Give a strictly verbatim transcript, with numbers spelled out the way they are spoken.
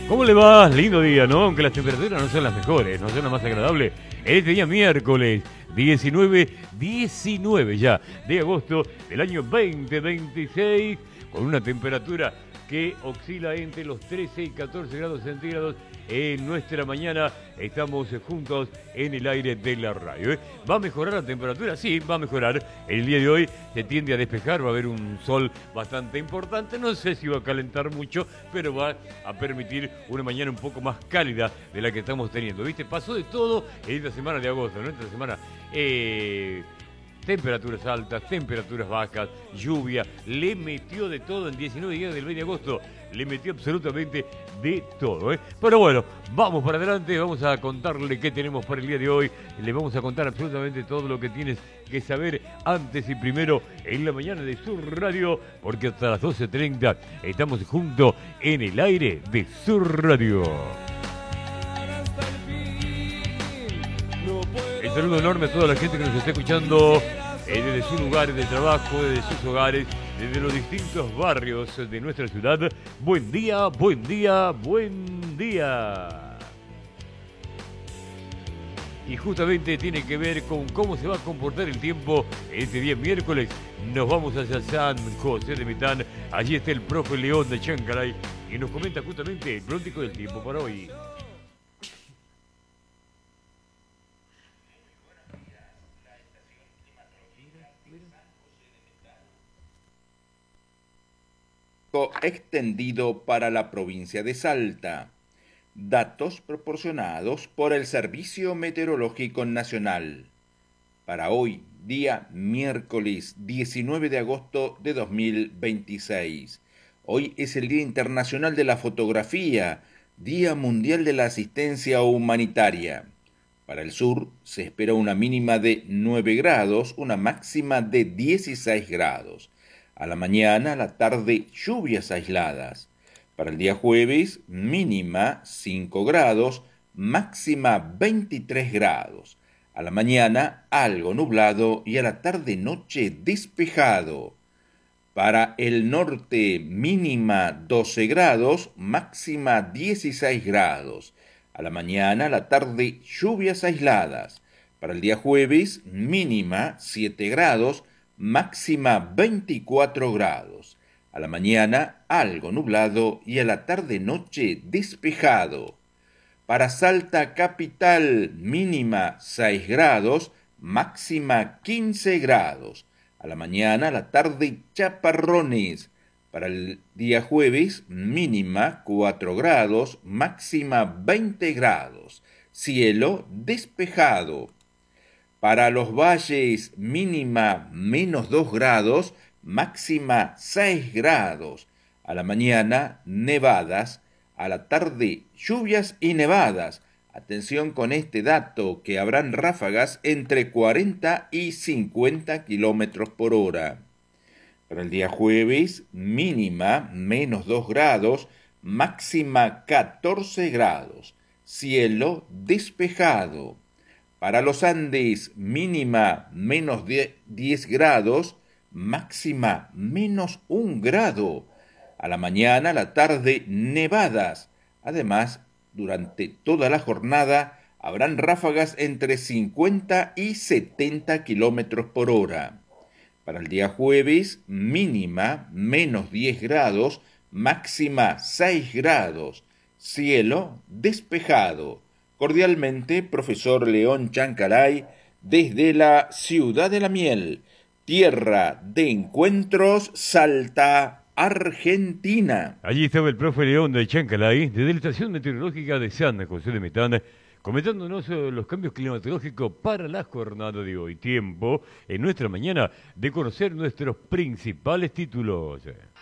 ¿Cómo le va? Lindo día, ¿no? Aunque las temperaturas no son las mejores, no son las más agradables. Este día miércoles diecinueve, diecinueve ya de agosto del año veinte veintiséis, con una temperatura que oscila entre los trece y catorce grados centígrados. En nuestra mañana estamos juntos en el aire de la radio, ¿eh? ¿Va a mejorar la temperatura? Sí, va a mejorar. El día de hoy se tiende a despejar, va a haber un sol bastante importante. No sé si va a calentar mucho, pero va a permitir una mañana un poco más cálida de la que estamos teniendo. ¿Viste? Pasó de todo en esta semana de agosto, ¿no? Esta semana... Eh... temperaturas altas, temperaturas bajas, lluvia, le metió de todo en diecinueve días del mes de agosto, le metió absolutamente de todo, ¿eh? Pero bueno, vamos para adelante, vamos a contarle qué tenemos para el día de hoy, le vamos a contar absolutamente todo lo que tienes que saber antes y primero en la mañana de Sur Radio, porque hasta las doce treinta estamos juntos en el aire de Sur Radio. Un saludo enorme a toda la gente que nos está escuchando eh, desde sus lugares de trabajo, desde sus hogares, desde los distintos barrios de nuestra ciudad. Buen día, buen día, buen día. Y justamente tiene que ver con cómo se va a comportar el tiempo este día miércoles. Nos vamos hacia San José de Metán. Allí está el profe León de Chancalay y nos comenta justamente el pronóstico del tiempo para hoy. Extendido para la provincia de Salta. Datos proporcionados por el Servicio Meteorológico Nacional. Para hoy, día miércoles diecinueve de agosto de dos mil veintiséis. Hoy es el Día Internacional de la Fotografía, Día Mundial de la Asistencia Humanitaria. Para el sur se espera una mínima de nueve grados, una máxima de dieciséis grados. A la mañana, a la tarde, lluvias aisladas. Para el día jueves, mínima cinco grados, máxima veintitrés grados. A la mañana, algo nublado y a la tarde-noche despejado. Para el norte, mínima doce grados, máxima dieciséis grados. A la mañana, a la tarde, lluvias aisladas. Para el día jueves, mínima siete grados, máxima veinticuatro grados. A la mañana algo nublado y a la tarde-noche despejado. Para Salta capital, mínima seis grados, máxima quince grados. A la mañana, a la tarde, chaparrones. Para el día jueves, mínima cuatro grados, máxima veinte grados. Cielo despejado. Para los valles, mínima menos dos grados, máxima seis grados. A la mañana, nevadas. A la tarde, lluvias y nevadas. Atención con este dato, que habrán ráfagas entre cuarenta y cincuenta kilómetros por hora. Para el día jueves, mínima menos dos grados, máxima catorce grados. Cielo despejado. Para los Andes, mínima menos diez grados, máxima menos un grado. A la mañana, a la tarde, nevadas. Además, durante toda la jornada, habrán ráfagas entre cincuenta y setenta kilómetros por hora. Para el día jueves, mínima menos diez grados, máxima seis grados. Cielo despejado. Cordialmente, profesor León Chancalay, desde la ciudad de la miel, tierra de encuentros, Salta, Argentina. Allí estaba el profe León de Chancalay, desde la estación meteorológica de San José de Metán, comentándonos los cambios climatológicos para la jornada de hoy. Tiempo en nuestra mañana de conocer nuestros principales títulos.